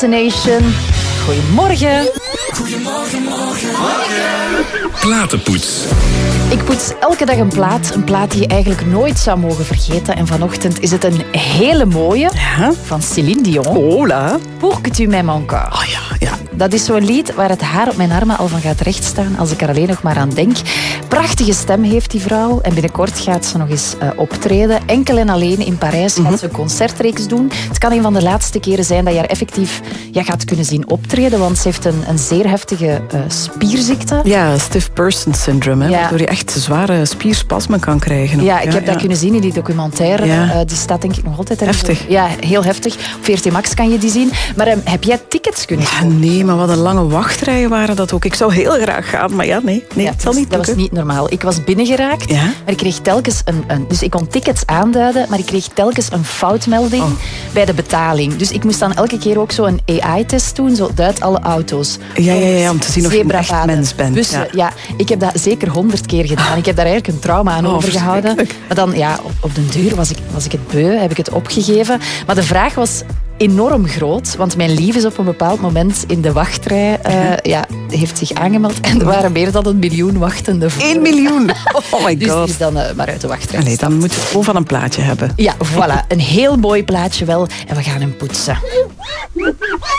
Nation. Goedemorgen. Goedemorgen, morgen. Platenpoets. Ik poets elke dag een plaat die je eigenlijk nooit zou mogen vergeten. En vanochtend is het een hele mooie van Céline Dion. Hola. Pour que tu m'aimes encore. Oh ja. Dat is zo'n lied waar het haar op mijn armen al van gaat rechtstaan als ik er alleen nog maar aan denk. Prachtige stem heeft die vrouw en binnenkort gaat ze nog eens optreden. Enkel en alleen in Parijs gaat ze een concertreeks doen. Het kan een van de laatste keren zijn dat je haar effectief gaat kunnen zien optreden, want ze heeft een zeer heftige spierziekte. Ja, stiff person syndrome, waardoor je echt zware spierspasmen kan krijgen. Ja, ik heb dat kunnen zien in die documentaire. Ja. Die staat denk ik nog altijd... Heftig. Ja, heel heftig. Op VRT Max kan je die zien. Maar heb jij tickets kunnen kopen? Nee, maar wat een lange wachtrijen waren dat ook. Ik zou heel graag gaan, maar nee, het zal niet dat lukken. was niet normaal. Ik was binnengeraakt, maar ik kreeg telkens dus ik kon tickets aanduiden, maar ik kreeg telkens een foutmelding bij de betaling. Dus ik moest dan elke keer ook zo een AI-test doen, zo duid alle auto's. Ja, om te zien of je een echt mens bent. Bussen, ik heb dat zeker 100 keer gedaan. Ik heb daar eigenlijk een trauma aan overgehouden. Maar dan, op den duur was ik het beu, heb ik het opgegeven. Maar de vraag was enorm groot, want mijn lief is op een bepaald moment in de wachtrij heeft zich aangemeld en er waren meer dan 1 miljoen wachtende voor. 1 miljoen? Oh my god. Dus die is dan maar uit de wachtrij. Allee, dan moeten we gewoon van een plaatje hebben. Ja, voilà. Een heel mooi plaatje wel. En we gaan hem poetsen.